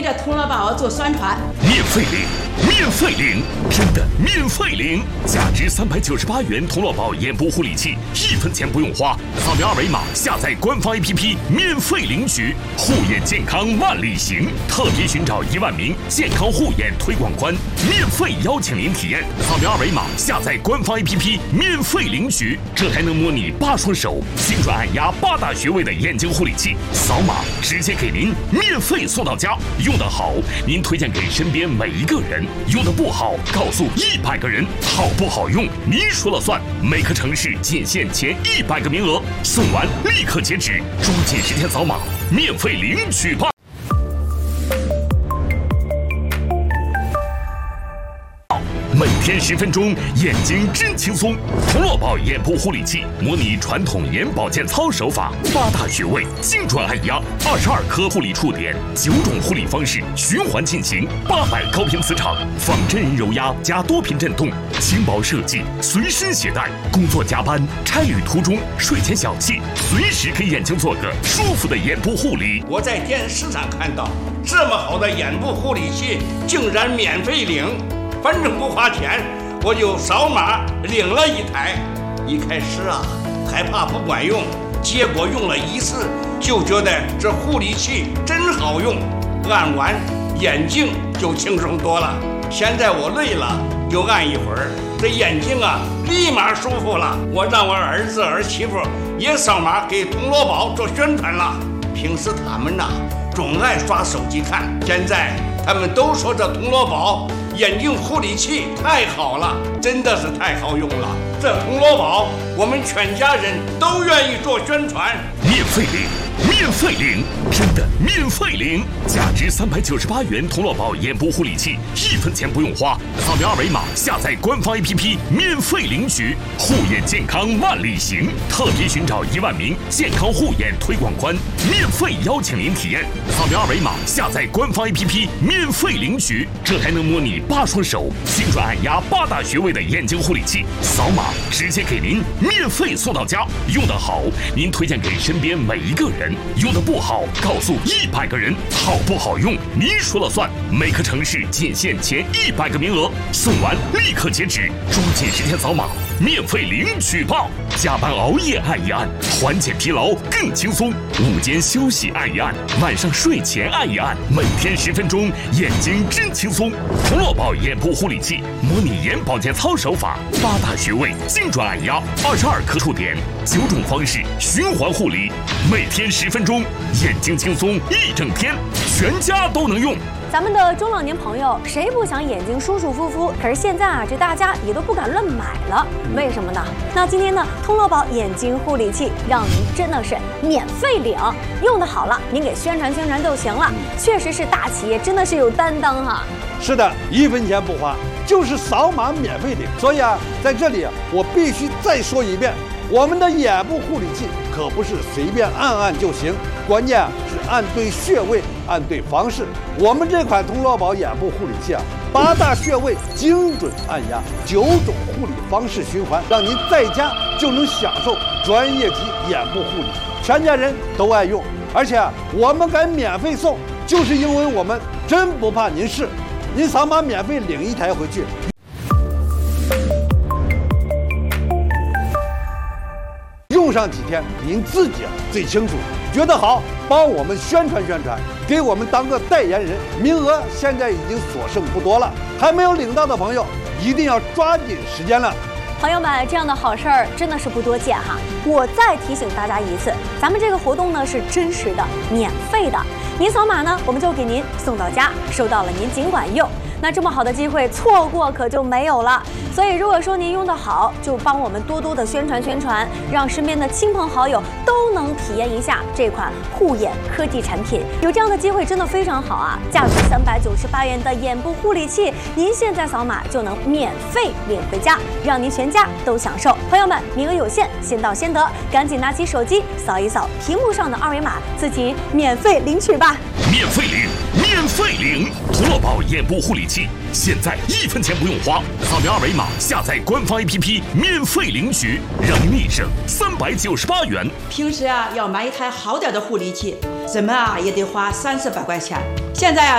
这童乐宝做宣传。 免费领，免费领，真的免费领！价值398元童乐宝眼部护理器，1分钱不用花，扫描二维码下载官方 APP 免费领取，护眼健康万里行，特别寻找1万名健康护眼推广官，免费邀请您体验，扫描二维码下载官方 APP 免费领取，这还能模拟8双手精准按压8大穴位的眼睛护理器，扫码直接给您免费送到家，用得好您推荐给身边每一个人，用得不好告诉100个人，好不好用您说了算，每个城市仅限前100个名额，送完立刻截止，抓紧时间扫码免费领取吧。每天10分钟，眼睛真轻松。童乐宝眼部护理器模拟传统眼保健操手法，8大穴位精准按压，22颗护理触点，9种护理方式循环进行，800高频磁场，仿真人揉压加多频震动，轻薄设计，随身携带，工作加班、差旅途中、睡前小憩，随时给眼睛做个舒服的眼部护理。 我在电视上看到这么好的眼部护理器，竟然免费领。反正不花钱，我就扫码领了1台。一开始害怕不管用，结果用了1次就觉得这护理器真好用，按完眼睛就轻松多了。现在我累了就按一会儿，这眼睛立马舒服了。我让我儿子儿媳妇也扫码给童乐宝做宣传了。平时他们总爱刷手机看，现在他们都说这童乐宝眼睛护理器太好了，真的是太好用了。这童乐宝我们全家人都愿意做宣传。 免费领，免费领，真的免费领！价值398元童乐宝眼部护理器，1分钱不用花，扫描二维码下载官方 APP 免费领取，护眼健康万里行，特别寻找1万名健康护眼推广官，免费邀请您体验，扫描二维码下载官方 APP 免费领取，这还能模拟8双手精准按压8大穴位的眼睛护理器，扫码直接给您免费送到家，用得好您推荐给身边每一个人，用得不好告诉100个人，好不好用您说了算，每个城市仅限前100个名额，送完立刻截止，抓紧时间扫码免费领取吧。加班熬夜按一按，缓解疲劳更轻松，午间休息按一按，晚上睡前按一按，每天10分钟，眼睛真轻松。童乐宝眼部护理器模拟眼保健操手法，8大穴位精准按压，22颗触点，9种方式循环护理，每天10分钟，眼睛轻松1整天，全家都能用。 咱们的中老年朋友谁不想眼睛舒舒服服？可是现在这大家也都不敢乱买了，为什么呢？那今天呢，童乐宝眼睛护理器让您真的是免费领，用的好了，您给宣传宣传就行了。确实是大企业，真的是有担当哈。 是的，1分钱不花，就是扫码免费领。所以在这里我必须再说一遍，我们的眼部护理器可不是随便按按就行，关键是按对穴位，按对方式。我们这款童乐宝眼部护理器8大穴位精准按压，9种护理方式循环，让您在家就能享受专业级眼部护理，全家人都爱用。而且我们敢免费送，就是因为我们真不怕您试。您扫码免费领1台回去。用上几天，您自己最清楚。觉得好，帮我们宣传宣传，给我们当个代言人。名额现在已经所剩不多了，还没有领到的朋友，一定要抓紧时间了。 朋友们，这样的好事儿真的是不多见哈。我再提醒大家一次，咱们这个活动呢是真实的、免费的。您扫码呢，我们就给您送到家，收到了您尽管用。那这么好的机会，错过可就没有了。所以如果说您用得好，就帮我们多多的宣传宣传，让身边的亲朋好友都能体验一下这款护眼科技产品。有这样的机会真的非常好啊！价值398元的眼部护理器，您现在扫码就能免费领回家，让您全家都享受。朋友们，名额有限，先到先得，赶紧拿起手机扫一扫屏幕上的二维码，自己免费领取吧！ 免费领，免费领！童乐宝眼部护理器，现在1分钱不用花，扫描二维码下载官方 APP 免费领取，让您立省398元。 平时要买一台好点的护理器，怎么也得花30-40块钱。现在